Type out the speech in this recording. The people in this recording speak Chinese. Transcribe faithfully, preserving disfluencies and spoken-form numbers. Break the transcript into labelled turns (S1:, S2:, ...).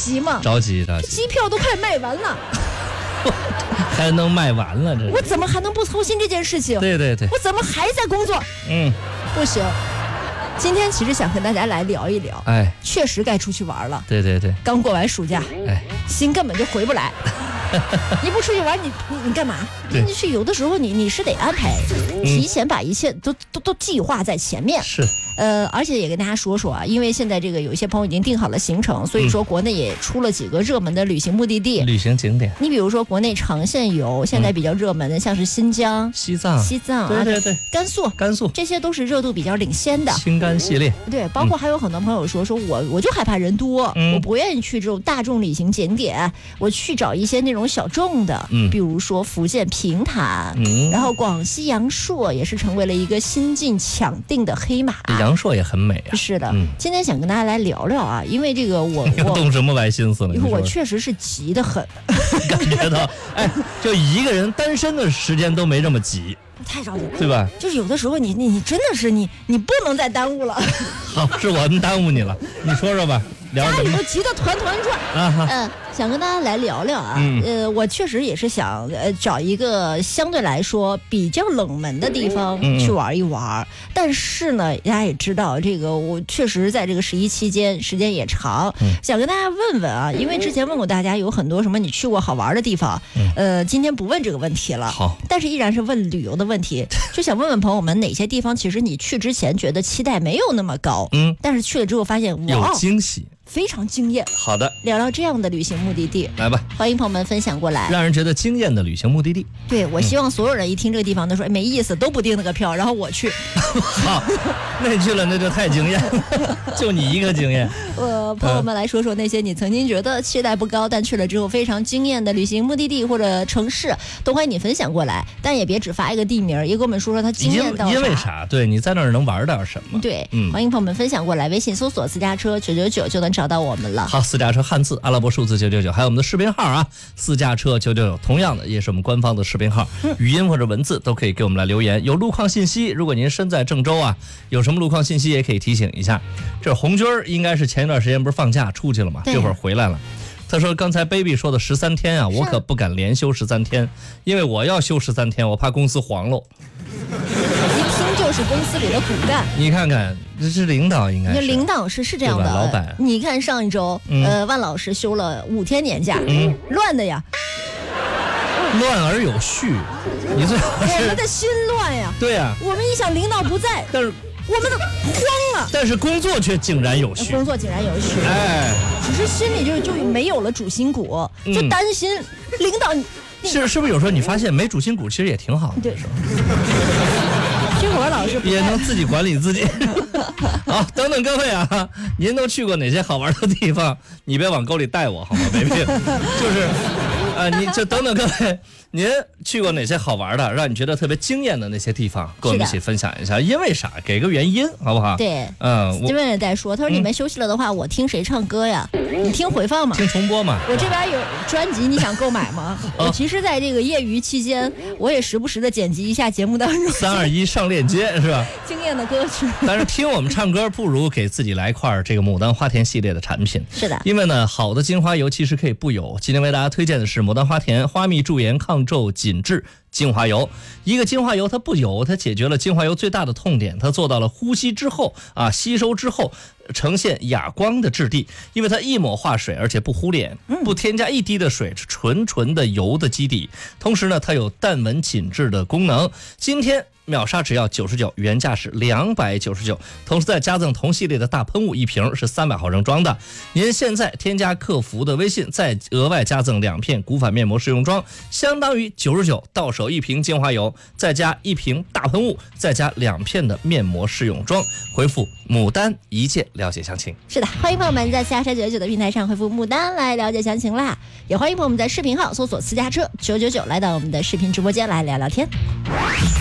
S1: 急吗？
S2: 着急着急，
S1: 机票都快卖完了，
S2: 还能卖完了这？
S1: 我怎么还能不操心这件事情？
S2: 对对对，
S1: 我怎么还在工作？
S2: 嗯，
S1: 不行。今天其实想跟大家来聊一聊，
S2: 哎，
S1: 确实该出去玩了。
S2: 对对对，
S1: 刚过完暑假，
S2: 哎，
S1: 心根本就回不来。你不出去玩，你你你干嘛？你是有的时候你你是得安排，提前把一切都都都计划在前面。
S2: 是。
S1: 呃，而且也跟大家说说啊，因为现在这个有一些朋友已经定好了行程，所以说国内也出了几个热门的旅行目的地、
S2: 旅行景点。
S1: 你比如说国内长线游，现在比较热门的，像是新疆、
S2: 西藏、
S1: 西藏，
S2: 对对对，
S1: 甘肃、
S2: 甘肃，
S1: 这些都是热度比较领先的。
S2: 青甘系列，
S1: 对，包括还有很多朋友说，说我我就害怕人多，
S2: 嗯、
S1: 我不愿意去这种大众旅行景点，我去找一些那种小众的，
S2: 嗯，
S1: 比如说福建平潭，
S2: 嗯，
S1: 然后广西阳朔也是成为了一个新晋抢定的黑马。
S2: 阳朔也很美。
S1: 是的、
S2: 嗯，
S1: 今天想跟大家来聊聊啊，因为这个我我
S2: 动什么歪心思了？
S1: 我确实是急得很，
S2: 感觉到，哎，就一个人单身的时间都没这么急，
S1: 太着急了，
S2: 对吧？
S1: 就是有的时候你你你真的是你你不能再耽误了。
S2: 好，是我们耽误你了，你说说吧，聊什么？
S1: 家里头急得团团转啊！嗯、呃，想跟大家来聊聊啊。嗯、呃，我确实也是想呃找一个相对来说比较冷门的地方去玩一玩，嗯、但是呢，大家也知道，这个我确实在这个十一期间时间也长，嗯、想跟大家问问啊，因为之前问过大家有很多什么你去过好玩的地方，嗯、呃，今天不问这个问题了，
S2: 好，
S1: 但是依然是问旅游的问题，就想问问朋友们哪些地方其实你去之前觉得期待没有那么高，嗯，但是去了之后发现哇，
S2: 有惊喜。
S1: 非常惊艳。
S2: 好的，
S1: 聊聊这样的旅行目的地，
S2: 来吧，
S1: 欢迎朋友们分享过来，
S2: 让人觉得惊艳的旅行目的地。
S1: 对，我希望所有人一听这个地方都说、嗯、没意思，都不订那个票，然后我去。
S2: 好，那你去了那就太惊艳了，就你一个惊艳。
S1: 呃，朋友们来说说那些你曾经觉得期待不高，但去了之后非常惊艳的旅行目的地或者城市，都欢迎你分享过来，但也别只发一个地名，也给我们说说它惊艳到啥。
S2: 因为啥？对，你在那儿能玩点什么？
S1: 对，嗯，欢迎朋友们分享过来，微信搜索私家车九九九就能找到我们了。
S2: 好，私家车汉字阿拉伯数字九九九，还有我们的视频号啊，私家车九九九，同样的也是我们官方的视频号，嗯、语音或者文字都可以给我们来留言。有路况信息，如果您身在郑州啊，有什么路况信息也可以提醒一下。这红军应该是前一段时间不是放假出去了吗？这会儿回来了。他说刚才 baby 说的十三天啊，我可不敢连休十三天，因为我要休十三天，我怕公司黄喽。
S1: 一听就是公司里的骨干。
S2: 你看看，这是领导应该是。
S1: 领导是是这样的，
S2: 老板。
S1: 你看上一周，嗯、呃，万老师休了五天年假，
S2: 嗯，
S1: 乱的呀。
S2: 乱而有序，你最好是。
S1: 我们的心乱呀。
S2: 对呀、啊。
S1: 我们一想领导不在，
S2: 但是
S1: 我们都慌了。
S2: 但是工作却井然有序。
S1: 工作井然有序。
S2: 哎。
S1: 只是心里就就没有了主心骨，就担心领导。嗯、
S2: 是是不是有时候你发现没主心骨其实也挺好的？
S1: 对。这会儿老师
S2: 也能自己管理自己。好，等等各位啊，您都去过哪些好玩的地方？你别往沟里带我好吗？baby，就是呃，你就等等各位，您去过哪些好玩的，让你觉得特别惊艳的那些地方，跟我们一起分享一下。因为啥？给个原因好不好？
S1: 对，
S2: 嗯，
S1: 这边人在说，他说你们休息了的话，嗯、我听谁唱歌呀？你听回放吗？
S2: 听重播吗？
S1: 我这边有专辑，你想购买吗？我其实在这个业余期间，我也时不时的剪辑一下节目当中。
S2: 三二一上链接是吧？
S1: 惊艳的歌曲。
S2: 但是听我们唱歌，不如给自己来一块这个牡丹花田系列的产品。
S1: 是的，
S2: 因为呢，好的精华油其实可以不油。今天为大家推荐的是牡丹花田花蜜驻颜抗皱紧致精华油。一个精华油它不油，它解决了精华油最大的痛点，它做到了呼吸之后啊，吸收之后呈现哑光的质地，因为它一抹化水，而且不糊脸，不添加一滴的水，纯纯的油的基底。同时呢，它有淡纹紧致的功能。今天秒杀只要九十九，原价是两百九十九，同时再加赠同系列的大喷雾一瓶，是三百毫升装的。您现在添加客服的微信，再额外加赠两片古反面膜试用装，相当于九十九，到手一瓶精华油，再加一瓶大喷雾，再加两片的面膜试用装。回复牡丹一键了解详情。
S1: 是的，欢迎朋友们在私家车九九九的平台上回复牡丹来了解详情啦，也欢迎朋友们在视频号搜索私家车九九九来到我们的视频直播间来聊聊天。